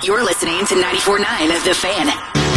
You're listening to 94.9 The Fan.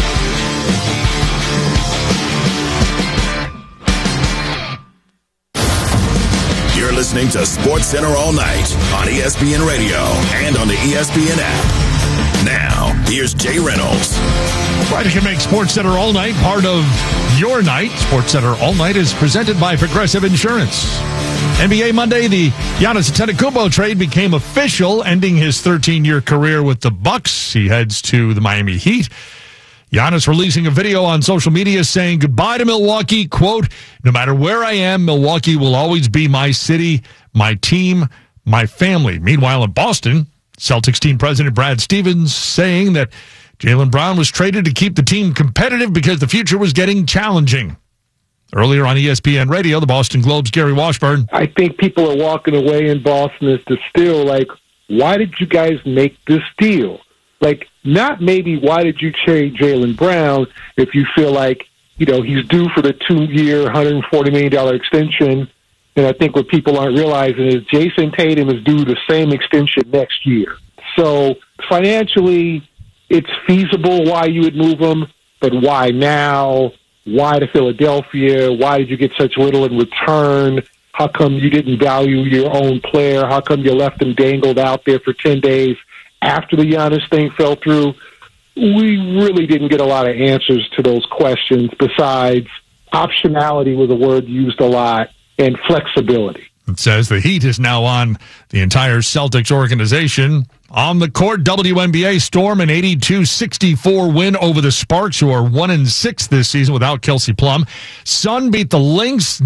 You're listening to SportsCenter all night on ESPN Radio and on the ESPN app. Now, here's Jay Reynolds. Right, you can make SportsCenter all night part of your night. SportsCenter all night is presented by Progressive Insurance. NBA Monday, the Giannis Antetokounmpo trade became official, ending his 13-year career with the Bucks. He heads to the Miami Heat. Giannis releasing a video on social media saying goodbye to Milwaukee. Quote, no matter where I am, Milwaukee will always be my city, my team, my family. Meanwhile, in Boston, Celtics team president Brad Stevens saying that Jaylen Brown was traded to keep the team competitive because the future was getting challenging. Earlier on ESPN Radio, the Boston Globe's Gary Washburn. I think people are walking away in Boston as to still, like, why did you guys make this deal? Like, not maybe why did you trade Jaylen Brown if you feel like, you know, he's due for the 2-year, $140 million extension. And I think what people aren't realizing is Jason Tatum is due the same extension next year. So financially, it's feasible why you would move him, but why now? Why to Philadelphia? Why did you get such little in return? How come you didn't value your own player? How come you left him dangled out there for 10 days after the Giannis thing fell through? We really didn't get a lot of answers to those questions besides optionality was a word used a lot, and flexibility. It says the heat is now on the entire Celtics organization. On the court, WNBA Storm an 82-64 win over the Sparks, who are 1-6 this season without Kelsey Plum. Sun beat the Lynx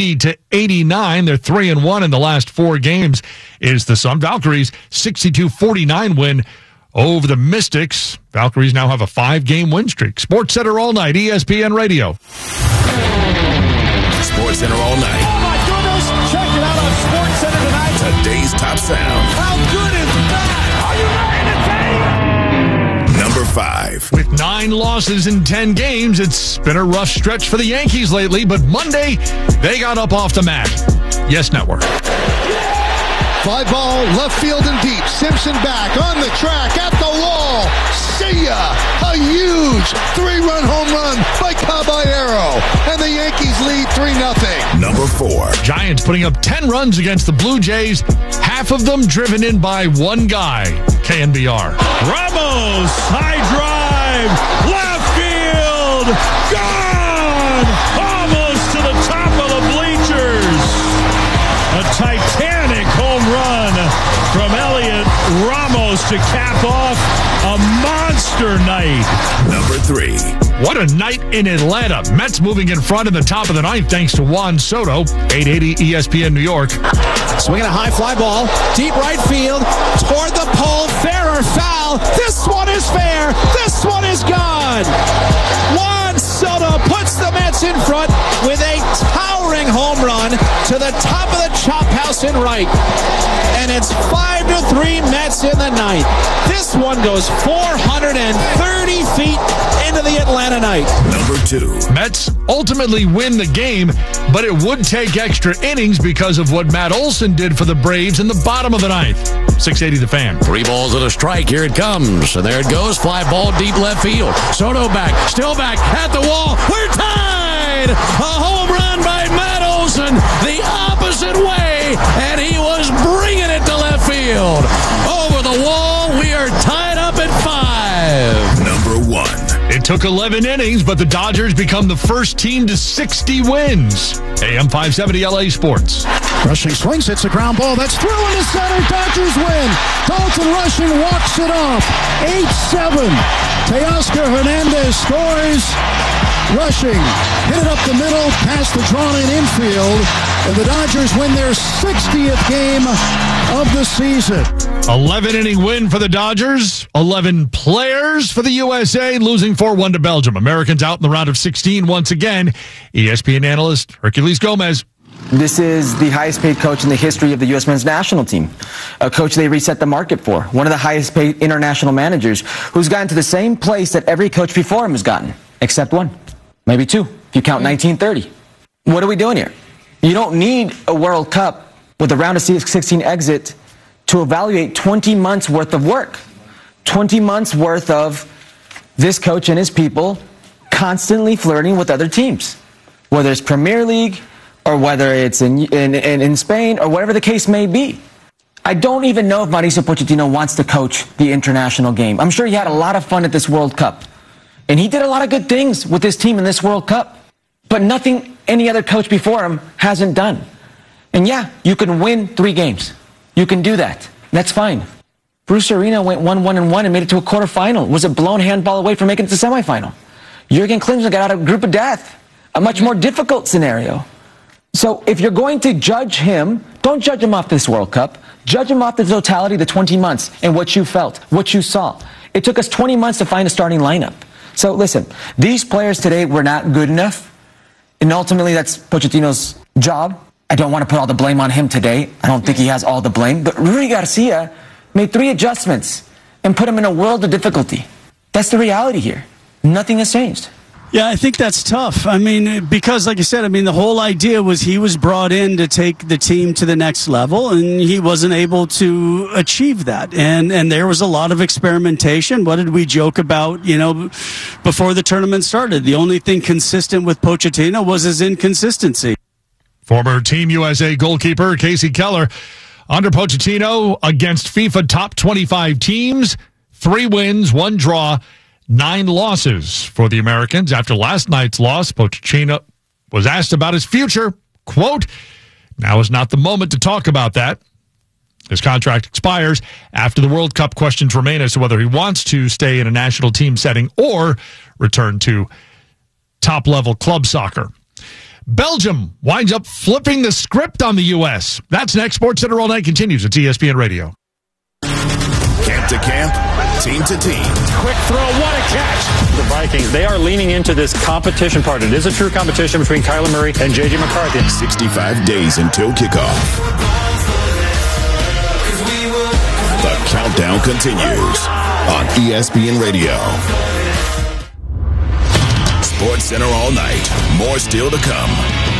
90-89. They're 3-1 in the last 4 games. Is the Sun Valkyries 62-49 win over the Mystics. Valkyries now have a 5-game win streak. SportsCenter all night, ESPN Radio. SportsCenter all night. Oh my goodness! Check it out on SportsCenter tonight. Today's top sound. How good is that? Are you ready to take? Number 5. With 9 losses in 10 games, it's been a rough stretch for the Yankees lately, but Monday, they got up off the mat. Yes, Network. Fly ball, left field and deep. Simpson back on the track, at the wall. See ya! A huge 3-run home run by Caballero. And the Yankees lead 3-0. Number 4. Giants putting up 10 runs against the Blue Jays, half of them driven in by one guy, KNBR. Ramos, high drive, left field, gone! Almost to the top of the bleachers. A titanic home run from Elliot Ramos to cap off a monster night. Number 3. What a night in Atlanta. Mets moving in front in the top of the 9th thanks to Juan Soto. 880 ESPN New York. Swinging a high fly ball, deep right field, toward the pole, fair or foul. This one is fair. This one is gone. Juan Soto puts the Mets in front with a towering home run to the top of the chop house in right. And it's 5-3 Mets in the 9th. This one goes 430 feet into the Atlanta night. Number 2. Mets ultimately win the game, but it would take extra innings because of what Matt Olson did for the Braves in the bottom of the 9th. 680 The Fan. 3 balls and a strike. Here it comes. And there it goes. Fly ball deep left field. Soto back. Still back at the wall. We're tied. A home run by Matt Olson the opposite way. And he was bringing it to left field. Over the wall. We are tied up at 5. Number 1. It took 11 innings, but the Dodgers become the first team to 60 wins. AM 570 LA Sports. Rushing swings, hits a ground ball. That's through into center. Dodgers win. Dalton Rushing walks it off. 8-7. Teoscar Hernandez scores. Rushing hit it up the middle, past the drawn-in infield, and the Dodgers win their 60th game of the season. 11-inning win for the Dodgers. 11 players for the USA, losing 4-1 to Belgium. Americans out in the round of 16 once again. ESPN analyst Herculez Gomez. This is the highest paid coach in the history of the U.S. men's national team. A coach they reset the market for. One of the highest paid international managers who's gotten to the same place that every coach before him has gotten, except one. Maybe 2, if you count 1930. What are we doing here? You don't need a World Cup with a round of 16 exit to evaluate 20 months worth of work. 20 months worth of this coach and his people constantly flirting with other teams, whether it's Premier League or whether it's in Spain or whatever the case may be. I don't even know if Mauricio Pochettino wants to coach the international game. I'm sure he had a lot of fun at this World Cup. And he did a lot of good things with his team in this World Cup. But nothing any other coach before him hasn't done. And yeah, you can win 3 games. You can do that. That's fine. Bruce Arena went 1-1-1 and made it to a quarterfinal. Was a blown handball away from making it to the semifinal. Jurgen Klinsmann got out of a group of death. A much more difficult scenario. So if you're going to judge him, don't judge him off this World Cup. Judge him off the totality of the 20 months and what you felt, what you saw. It took us 20 months to find a starting lineup. So listen, these players today were not good enough. And ultimately, that's Pochettino's job. I don't want to put all the blame on him today. I don't think he has all the blame. But Rui Garcia made 3 adjustments and put him in a world of difficulty. That's the reality here. Nothing has changed. Yeah, I think that's tough. I mean, because like you said, I mean, the whole idea was he was brought in to take the team to the next level, and he wasn't able to achieve that. And there was a lot of experimentation. What did we joke about, before the tournament started? The only thing consistent with Pochettino was his inconsistency. Former Team USA goalkeeper Casey Keller under Pochettino against FIFA top 25 teams, 3 wins, 1 draw, 9 losses for the Americans. After last night's loss, Pochettino was asked about his future. Quote, "Now is not the moment to talk about that." His contract expires after the World Cup. Questions remain as to whether he wants to stay in a national team setting or return to top-level club soccer. Belgium winds up flipping the script on the U.S. That's next. Sports Center All Night continues. It's ESPN Radio. Camp to camp, team to team. Quick throw, what a catch. The Vikings, they are leaning into this competition part. It is a true competition between Kyler Murray and J.J. McCarthy. 65 days until kickoff. The countdown continues on ESPN Radio. Sports Center all night. More still to come.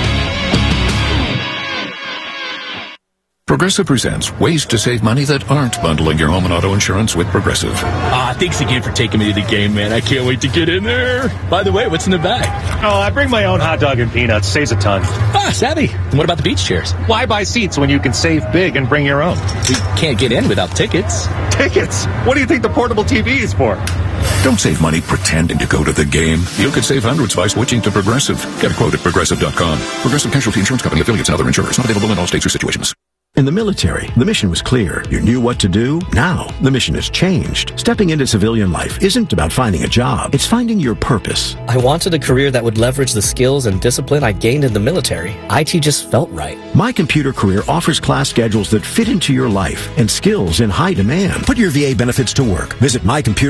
Progressive presents ways to save money that aren't bundling your home and auto insurance with Progressive. Thanks again for taking me to the game, man. I can't wait to get in there. By the way, what's in the bag? Oh, I bring my own hot dog and peanuts. Saves a ton. Savvy. And what about the beach chairs? Why buy seats when you can save big and bring your own? We can't get in without tickets. Tickets? What do you think the portable TV is for? Don't save money pretending to go to the game. You could save hundreds by switching to Progressive. Get a quote at Progressive.com. Progressive Casualty Insurance Company, affiliates, and other insurers. Not available in all states or situations. In the military, the mission was clear. You knew what to do. Now, the mission has changed. Stepping into civilian life isn't about finding a job. It's finding your purpose. I wanted a career that would leverage the skills and discipline I gained in the military. IT just felt right. My Computer Career offers class schedules that fit into your life and skills in high demand. Put your VA benefits to work. Visit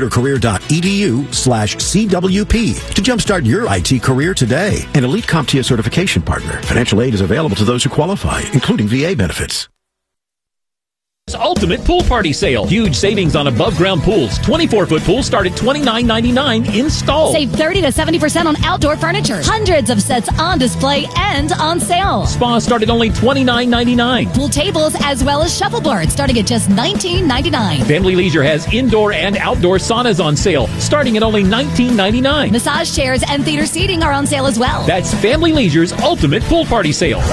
mycomputercareer.edu/CWP to jumpstart your IT career today. An elite CompTIA certification partner. Financial aid is available to those who qualify, including VA benefits. Ultimate Pool Party Sale. Huge savings on above ground pools. 24-foot pools start at $29.99 installed. Save 30 to 70% on outdoor furniture. Hundreds of sets on display and on sale. Spas start at only $29.99. Pool tables as well as shuffleboards starting at just $19.99. Family Leisure has indoor and outdoor saunas on sale starting at only $19.99. Massage chairs and theater seating are on sale as well. That's Family Leisure's Ultimate Pool Party Sale.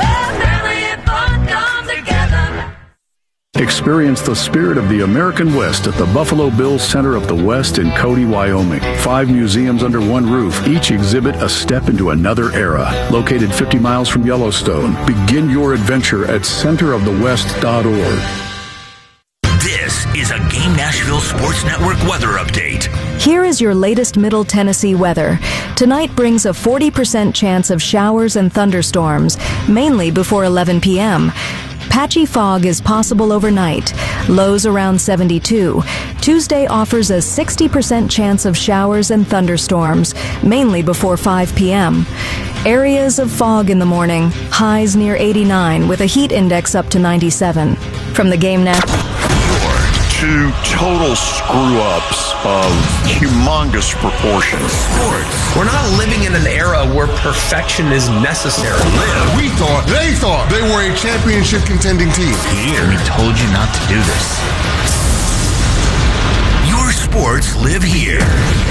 Experience the spirit of the American West at the Buffalo Bills Center of the West in Cody, Wyoming. 5 museums under one roof. Each exhibit a step into another era. Located 50 miles from Yellowstone. Begin your adventure at centerofthewest.org. This is a Game Nashville Sports Network weather update. Here is your latest Middle Tennessee weather. Tonight brings a 40% chance of showers and thunderstorms, mainly before 11 p.m. Patchy fog is possible overnight, lows around 72. Tuesday offers a 60% chance of showers and thunderstorms, mainly before 5 p.m. Areas of fog in the morning, highs near 89 with a heat index up to 97. From the Game Net. Two total screw-ups of humongous proportions. Sports. We're not living in an era where perfection is necessary. They thought they were a championship contending team. Here, we told you not to do this. Your sports live here.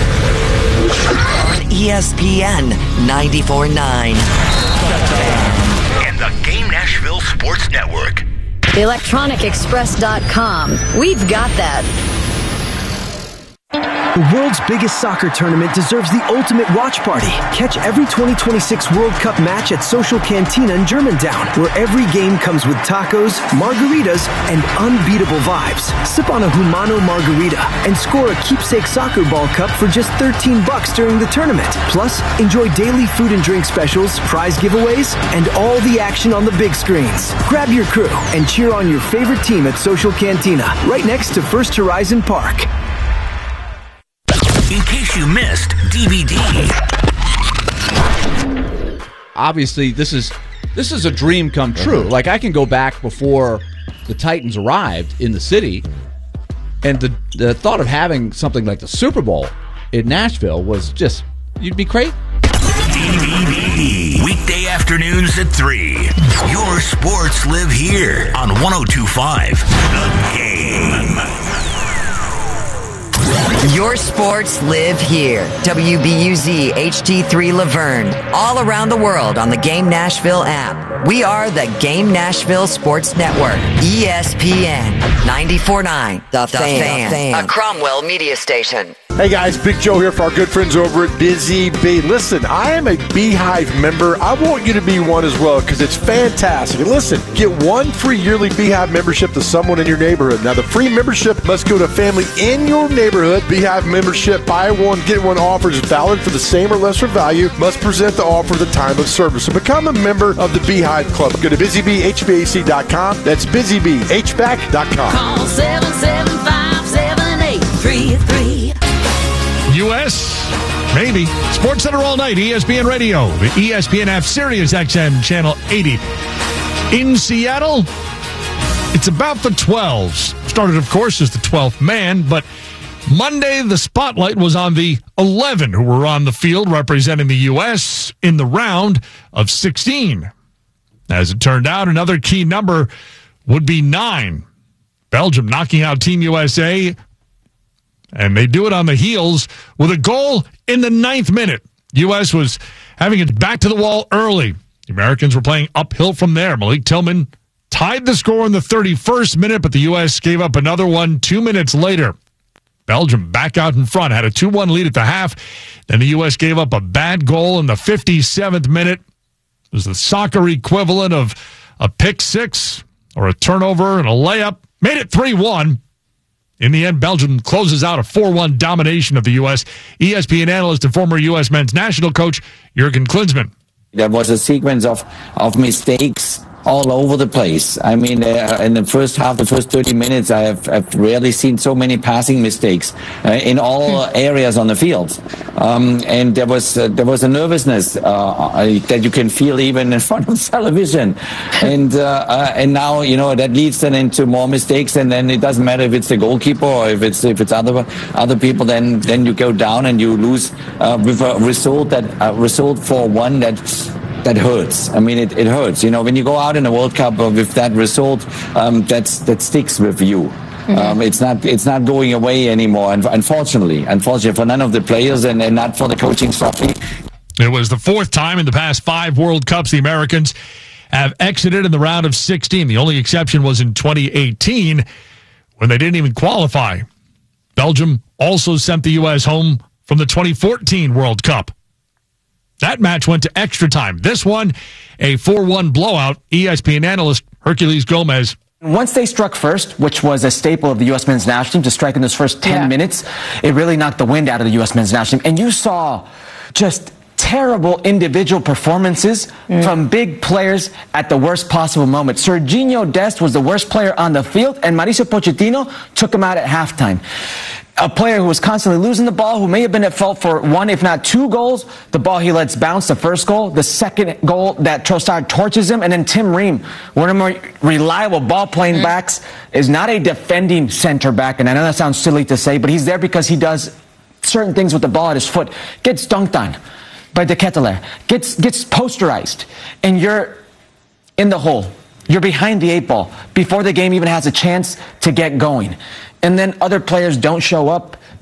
On ESPN 94.9. And the Game Nashville Sports Network. ElectronicExpress.com. We've got that. The world's biggest soccer tournament deserves the ultimate watch party. Catch every 2026 World Cup match at Social Cantina in Germantown, where every game comes with tacos, margaritas, and unbeatable vibes. Sip on a Humano margarita and score a keepsake soccer ball cup for just $13 during the tournament. Plus, enjoy daily food and drink specials, prize giveaways, and all the action on the big screens. Grab your crew and cheer on your favorite team at Social Cantina, right next to First Horizon Park. In case you missed DVD. Obviously, this is a dream come true. Like, I can go back before the Titans arrived in the city, and the thought of having something like the Super Bowl in Nashville was just, you'd be crazy. DVD. Weekday afternoons at 3. Your sports live here on 102.5 The Game. Your sports live here. WBUZ HD3 Laverne. All around the world on the Game Nashville app. We are the Game Nashville Sports Network. ESPN 94.9. The Fan. A Cromwell media station. Hey guys, Big Joe here for our good friends over at Busy Bee. Listen, I am a Beehive member. I want you to be one as well because it's fantastic. And listen, get one free yearly Beehive membership to someone in your neighborhood. Now, the free membership must go to a family in your neighborhood. Beehive membership, buy one, get one offer is valid for the same or lesser value. Must present the offer at the time of service. So become a member of the Beehive Club. Go to BusyBeeHVAC.com. That's BusyBeeHVAC.com. Call 775-7833. U.S., maybe. Sports Center all night, ESPN Radio, the ESPN app, Sirius XM, Channel 80. In Seattle, it's about the 12s. Started, of course, as the 12th man, but Monday, the spotlight was on the 11 who were on the field representing the U.S. in the round of 16. As it turned out, another key number would be 9. Belgium knocking out Team USA, and they do it on the heels with a goal in the 9th minute. U.S. was having its back to the wall early. The Americans were playing uphill from there. Malik Tillman tied the score in the 31st minute, but the U.S. gave up another one 2 minutes later. Belgium back out in front, had a 2-1 lead at the half. Then the U.S. gave up a bad goal in the 57th minute. It was the soccer equivalent of a pick six or a turnover and a layup. Made it 3-1. In the end, Belgium closes out a 4-1 domination of the U.S. ESPN analyst and former U.S. men's national coach Jurgen Klinsmann. There was a sequence of mistakes all over the place. I mean, in the first half, the first 30 minutes, I've rarely seen so many passing mistakes in all areas on the field. And there was a nervousness that you can feel even in front of television. And now, you know, that leads then into more mistakes. And then it doesn't matter if it's the goalkeeper or if it's other people. Then you go down and you lose with a result 4-1 that hurts. I mean, it hurts. You know, when you go out in a World Cup with that result, that sticks with you. Mm-hmm. It's not going away anymore. And unfortunately for none of the players and not for the coaching staff. It was the 4th time in the past 5 World Cups the Americans have exited in the round of 16. The only exception was in 2018 when they didn't even qualify. Belgium also sent the U.S. home from the 2014 World Cup. That match went to extra time. This one, a 4-1 blowout. ESPN analyst Herculez Gomez. Once they struck first, which was a staple of the U.S. men's national team, to strike in those first 10 minutes, it really knocked the wind out of the U.S. men's national team. And you saw just terrible individual performances from big players at the worst possible moment. Sergiño Dest was the worst player on the field, and Mauricio Pochettino took him out at halftime. A player who was constantly losing the ball, who may have been at fault for 1, if not 2 goals. The ball he lets bounce, the first goal. The second goal that Trossard torches him. And then Tim Ream, one of the more reliable ball-playing backs, is not a defending center back. And I know that sounds silly to say, but he's there because he does certain things with the ball at his foot. Gets dunked on by De Ketelaere. Gets posterized. And you're in the hole. You're behind the 8 ball before the game even has a chance to get going. And then other players don't show up.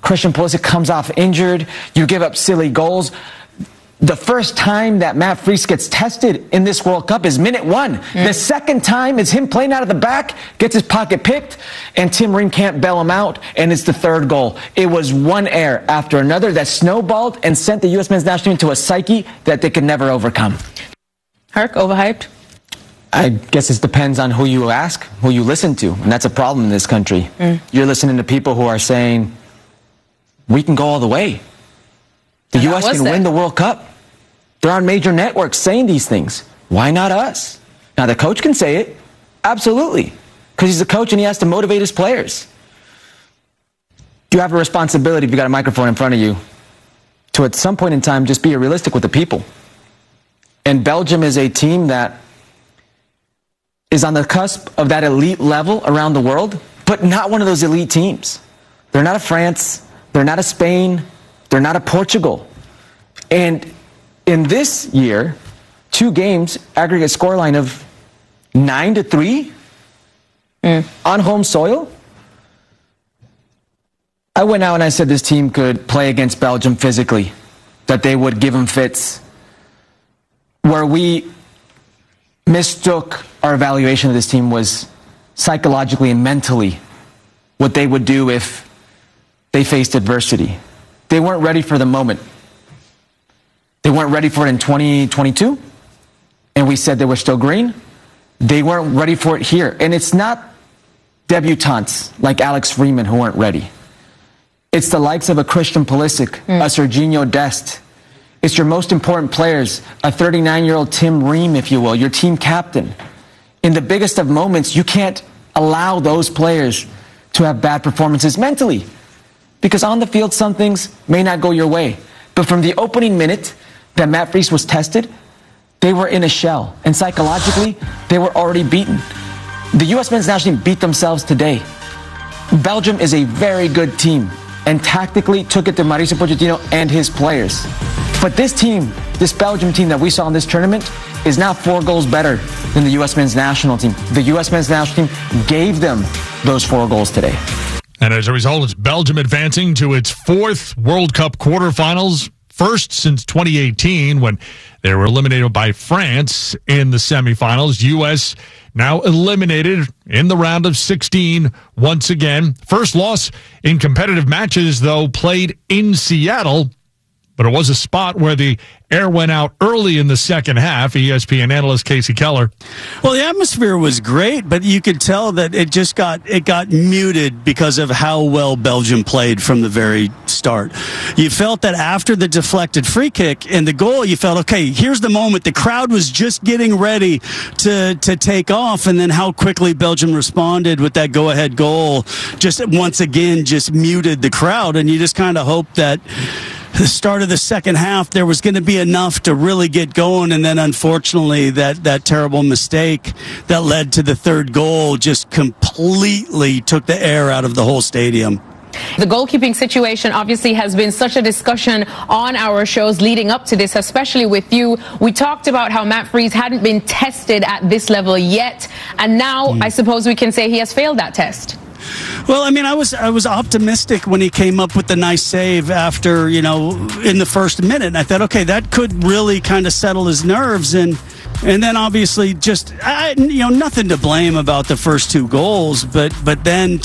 Christian Pulisic comes off injured. You give up silly goals. The first time that Matt Freese gets tested in this World Cup is minute 1. The second time is him playing out of the back, gets his pocket picked, and Tim Ream can't bail him out, and it's the third goal. It was one error after another that snowballed and sent the U.S. men's national team into a psyche that they could never overcome. Herc, overhyped? I guess it depends on who you ask, who you listen to, and that's a problem in this country. You're listening to people who are saying, we can go all the way. The U.S. can win the World Cup. They're on major networks saying these things. Why not us? Now, the coach can say it. Absolutely. Because he's a coach and he has to motivate his players. You have a responsibility, if you got a microphone in front of you, to at some point in time just be realistic with the people. And Belgium is a team that is on the cusp of that elite level around the world, but not one of those elite teams. They're not a France. They're not a Spain. They're not a Portugal. And in this year, 2 games, aggregate scoreline of 9-3 on home soil. I went out and I said this team could play against Belgium physically, that they would give them fits. Where we mistook our evaluation of this team was psychologically and mentally what they would do if they faced adversity. They weren't ready for the moment. They weren't ready for it in 2022, and we said they were still green. They weren't ready for it here. And it's not debutantes like Alex Freeman who weren't ready. It's the likes of a Christian Pulisic, a Serginho Dest. It's your most important players, a 39-year-old Tim Ream, if you will, your team captain. In the biggest of moments, you can't allow those players to have bad performances mentally. Because on the field, some things may not go your way. But from the opening minute that Matt Freese was tested, they were in a shell. And psychologically, they were already beaten. The U.S. men's national team beat themselves today. Belgium is a very good team. And tactically took it to Mauricio Pochettino and his players. But this team, this Belgium team that we saw in this tournament, is now 4 goals better than the U.S. men's national team. The U.S. men's national team gave them those 4 goals today. And as a result, it's Belgium advancing to its 4th World Cup quarterfinals, first since 2018 when they were eliminated by France in the semifinals. U.S. now eliminated in the round of 16 once again. First loss in competitive matches, though, played in Seattle. But it was a spot where the air went out early in the second half. ESPN analyst Casey Keller. Well, the atmosphere was great, but you could tell that it got muted because of how well Belgium played from the very start. You felt that after the deflected free kick and the goal, you felt, okay, here's the moment. The crowd was just getting ready to take off, and then how quickly Belgium responded with that go-ahead goal just once again just muted the crowd, and you just kind of hope that the start of the second half, there was going to be enough to really get going, and then unfortunately that terrible mistake that led to the third goal just completely took the air out of the whole stadium. The goalkeeping situation obviously has been such a discussion on our shows leading up to this, especially with you. We talked about how Matt Freese hadn't been tested at this level yet, and now I suppose we can say he has failed that test. Well, I mean, I was optimistic when he came up with the nice save after, in the first minute. And I thought, okay, that could really kind of settle his nerves. And then obviously just, nothing to blame about the first 2 goals. But then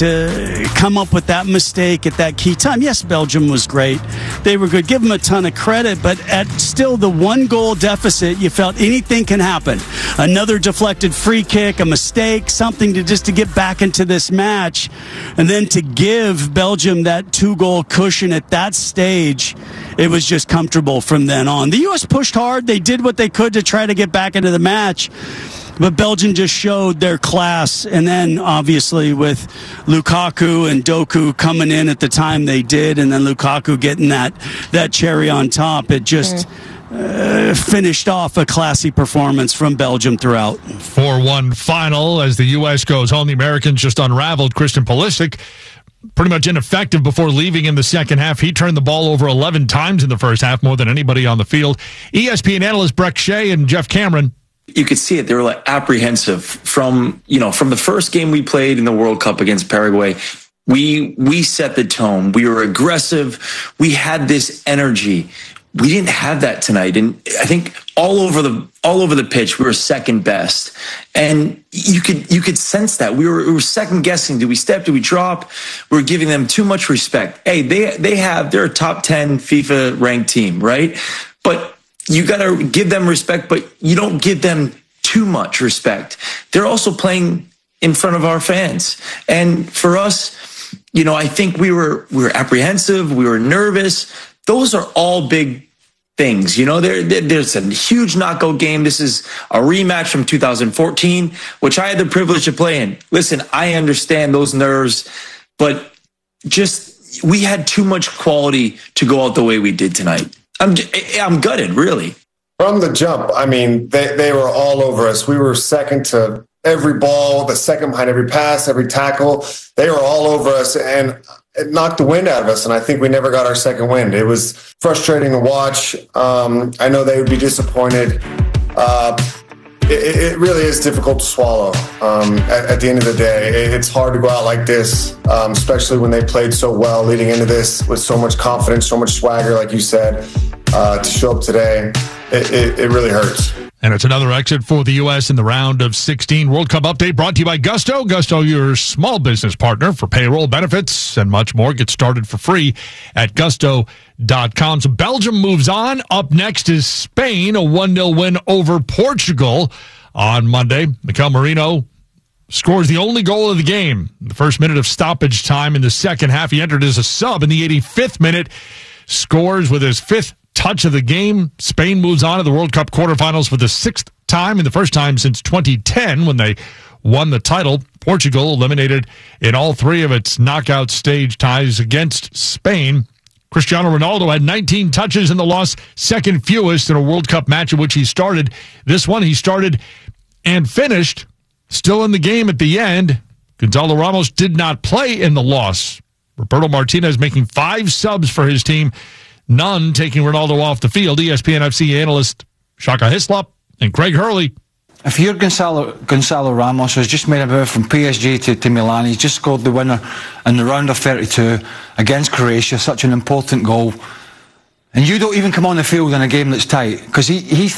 to come up with that mistake at that key time. Yes, Belgium was great. They were good. Give them a ton of credit. But at still the 1-goal deficit, you felt anything can happen. Another deflected free kick, a mistake, something to get back into this match. And then to give Belgium that 2-goal cushion at that stage, it was just comfortable from then on. The U.S. pushed hard. They did what they could to try to get back into the match. But Belgium just showed their class. And then, obviously, with Lukaku and Doku coming in at the time they did, and then Lukaku getting that cherry on top, it just finished off a classy performance from Belgium throughout. 4-1 final as the U.S. goes home. The Americans just unraveled. Christian Pulisic, pretty much ineffective before leaving in the second half. He turned the ball over 11 times in the first half, more than anybody on the field. ESPN analysts Breck Shea and Jeff Cameron. You could see it. They were apprehensive from the first game we played in the World Cup against Paraguay. We set the tone. We were aggressive. We had this energy. We didn't have that tonight. And I think all over the pitch, we were second best. And you could sense that. We were second guessing. Do we step? Do we drop? We were giving them too much respect. Hey, they're a top 10 FIFA ranked team, right? But you got to give them respect, but you don't give them too much respect. They're also playing in front of our fans. And for us, I think we were apprehensive. We were nervous. Those are all big things. There's a huge knockout game. This is a rematch from 2014, which I had the privilege to play in. Listen, I understand those nerves, but we had too much quality to go out the way we did tonight. I'm gutted, really. From the jump, they were all over us. We were second to every ball, the second behind every pass, every tackle. They were all over us, and it knocked the wind out of us, and I think we never got our second wind. It was frustrating to watch. I know they would be disappointed. It really is difficult to swallow. At the end of the day, it's hard to go out like this, especially when they played so well leading into this with so much confidence, so much swagger, like you said, to show up today. It really hurts. And it's another exit for the U.S. in the round of 16. World Cup update brought to you by Gusto. Gusto, your small business partner for payroll, benefits, and much more. Get started for free at gusto.com. So Belgium moves on. Up next is Spain, a 1-0 win over Portugal on Monday. Mikel Merino scores the only goal of the game. The first minute of stoppage time in the second half. He entered as a sub in the 85th minute. Scores with his fifth touch of the game. Spain moves on to the World Cup quarterfinals for the sixth time and the first time since 2010 when they won the title. Portugal eliminated in all three of its knockout stage ties against Spain. Cristiano Ronaldo had 19 touches in the loss, second fewest in a World Cup match in which he started. This one he started and finished, still in the game at the end. Gonzalo Ramos did not play in the loss. Roberto Martinez making 5 subs for his team, none taking Ronaldo off the field. ESPN FC analyst Shaka Hislop and Craig Hurley. If you're Gonzalo Ramos, who's just made a move from PSG to Milan, he's just scored the winner in the round of 32 against Croatia, such an important goal, and you don't even come on the field in a game that's tight, because he